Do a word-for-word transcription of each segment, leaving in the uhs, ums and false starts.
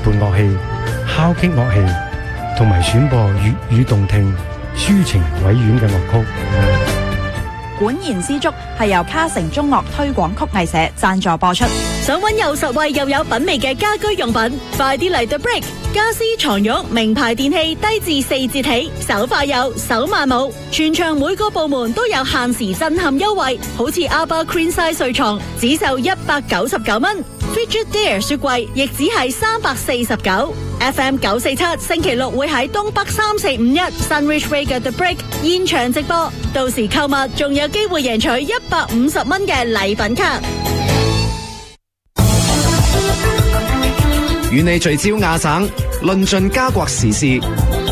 伴樂器、敲擊樂器，同埋選播粵語動聽、抒情委婉嘅樂曲。 管弦絲竹係由卡城中樂推廣曲藝社贊助播出。 想揾又實惠又有品味嘅家居用品，快啲嚟 The Brick！ 家私床褥名牌電器低至四折起，手快有，手慢冇。全場每個部門都有限時震撼優惠，好似 Arba Queen Size 睡床只售一百九十九蚊 ，Fidget Dare 雪櫃亦只係三百四十九。F M 九四七星期六會喺東北三四五一 Sunridge Way 嘅 The Brick 現場直播，到時購物仲有機會贏取一百五十蚊嘅禮品卡。 與你聚焦亞省，論盡加國時事。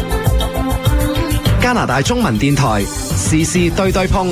加拿大中文電台時事對對碰。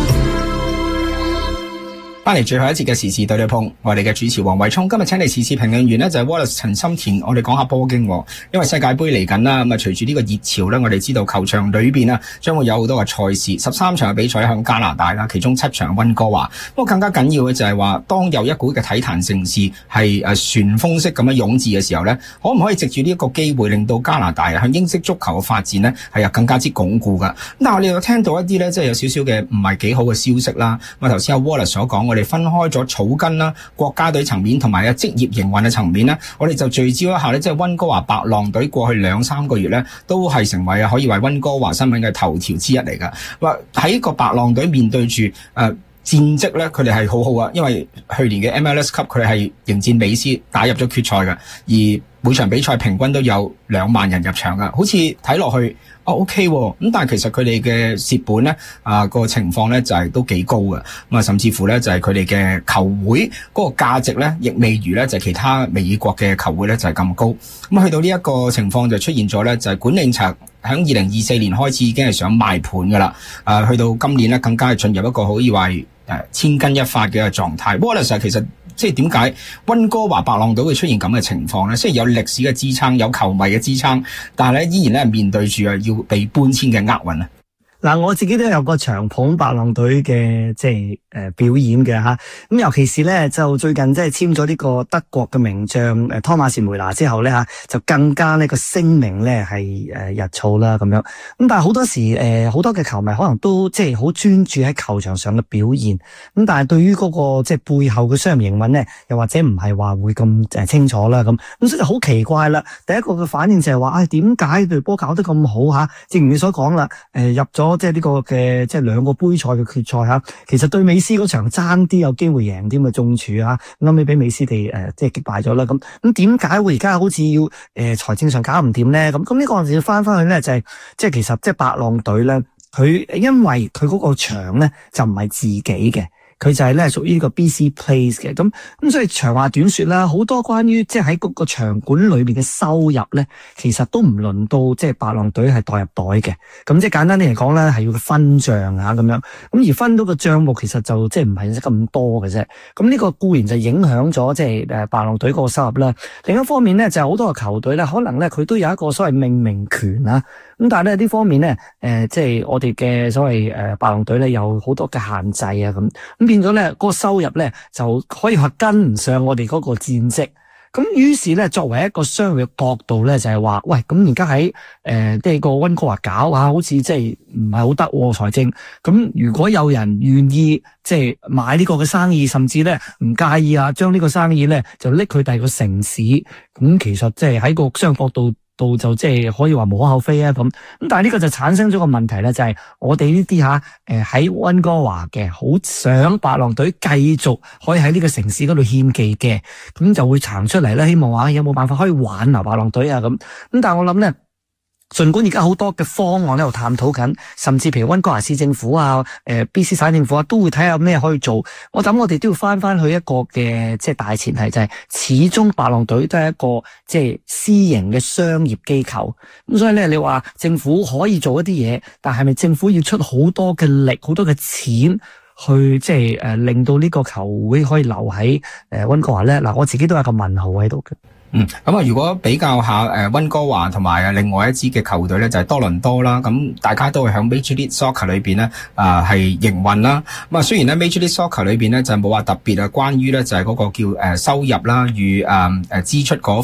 翻嚟最後一節嘅時事對對碰，我哋嘅主持黃偉聰今日請嚟時事評論員呢就係 Wallace 陳心田，我哋講下波經，因為世界盃嚟緊啦，咁啊隨住呢個熱潮呢，我哋知道球場裏邊啊將會有好多嘅賽事，十三場嘅比賽向加拿大啦，其中七場溫哥華。不過更加緊要嘅就係話，當有一股嘅體壇盛事係誒旋風式咁樣湧至嘅時候呢，可唔可以藉住呢一個機會，令到加拿大向英式足球嘅發展呢係有更加之鞏固噶？但係我哋又聽到一啲呢，即係有少少嘅唔係幾好嘅消息啦。咁啊頭先阿 Wallace 所講，我哋分開咗草根啦、國家隊層面同埋啊職業營運嘅層面咧，我哋就聚焦一下咧，即係溫哥華白浪隊過去兩三個月咧，都係成為啊可以為溫哥華新聞嘅頭條之一嚟噶。話喺個白浪隊面對住誒、呃、戰績咧，佢哋係好好啊，因為去年嘅 M L S Cup 佢哋係迎戰美斯打入咗決賽噶，而每場比賽平均都有兩萬人入場噶，好似睇落去哦 OK 喎，咁但係其實佢哋嘅蝕本咧啊個情況咧就係都幾高嘅，咁啊甚至乎咧就係佢哋嘅球會嗰個價值咧亦未如咧就係其他美國嘅球會咧就係咁高，咁去到呢一個情況就出現咗咧就係管理層喺二零二四年開始已經係想賣盤噶啦，啊去到今年咧更加係進入一個可以話誒千鈞一髮嘅狀態。Wallace其實即係點解溫哥華白浪隊會出現咁嘅情況咧？雖然有歷史嘅支撐，有球迷嘅支撐，但係咧依然咧面對住啊要被搬遷嘅厄運啊！ 嗱，我自己都有個長捧白浪隊嘅即係誒表演嘅吓，咁尤其是咧就最近即係簽咗呢個德國嘅名將誒湯馬士梅拿之後咧吓，就更加呢個聲名咧係誒日噪啦咁樣。咁但係好多時誒好多嘅球迷可能都即係好專注喺球場上嘅表現，咁但係對於嗰個即係背後嘅商業營運咧，又或者唔係話會咁誒清楚啦咁，咁所以好奇怪啦。第一個嘅反應就係話，唉，點解隊波搞得咁好吓？正如你所講啦，誒入咗。即係呢個嘅即係兩個杯賽嘅決賽吓，其實對美斯嗰場爭啲有機會贏啲嘅中柱啊，後尾俾美斯哋誒即係擊敗咗啦。咁咁點解會而家好似要誒財政上搞唔掂咧？咁咁呢個我哋要翻翻去咧就係即係其實即係白浪隊咧，佢因為佢嗰個場咧就唔係自己嘅。佢就係咧屬於呢個 B C Place 嘅，咁咁所以長話短說啦，好多關於即係喺嗰個場館裏面嘅收入咧，其實都唔輪到即係白浪隊係代入袋嘅。咁即係簡單啲嚟講咧，係要分賬啊咁樣。咁而分到個賬目其實就即係唔係咁多嘅啫。咁呢個固然就影響咗即係誒白浪隊嗰個收入啦。另一方面咧，就係好多個球隊咧，可能咧佢都有一個所謂命名權啊。咁但係咧呢方面咧，誒、呃、即係我哋嘅所謂誒白浪隊咧有好多嘅限制啊咁。咁變咗咧，嗰個收入咧就可以話跟唔上我哋嗰個戰績。咁於是咧，作為一個商業角度咧，就係話，喂，咁而家喺誒即係個溫哥華搞啊，好似即係唔係好得財政。咁如果有人願意即係買呢個嘅生意，甚至咧唔介意啊，將呢個生意咧就拎去第二個城市，咁其實即係喺個商業角度。到就即係可以話無可厚非啊咁，咁但係呢個就產生咗個問題咧，就係我哋呢啲吓誒喺溫哥華嘅，好想白浪隊繼續可以喺呢個城市嗰度獻技嘅，咁就會行出嚟咧，希望話有冇辦法可以挽留白浪隊啊咁，咁但係我諗咧。儘管而家好多嘅方案喺度探討緊，甚至譬如溫哥華市政府啊、誒 B C 省政府啊，都會睇下咩可以做。我諗我哋都要翻翻去一個嘅即係大前提，就係始終白浪隊都係一個即係私營嘅商業機構。咁所以咧，你話政府可以做一啲嘢，但係咪政府要出好多嘅力、好多嘅錢去即係誒令到呢個球會可以留喺誒溫哥華咧？嗱，我自己都有個問號喺度嘅。 嗯，咁啊，如果比較下誒溫哥華同埋另外一支嘅球隊咧，就係多倫多啦。咁大家都會喺 Major League Soccer 裏邊咧，啊係營運啦。咁啊，雖然咧 Major League Soccer 裏邊咧就冇話特別啊，關於咧就係嗰個叫誒收入啦與誒誒支出嗰